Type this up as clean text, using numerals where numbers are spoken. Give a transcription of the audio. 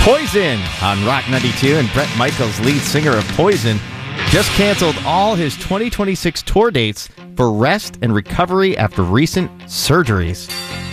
Poison on Rock 92, and Bret Michaels, lead singer of Poison, just canceled all his 2026 tour dates for rest and recovery after recent surgeries.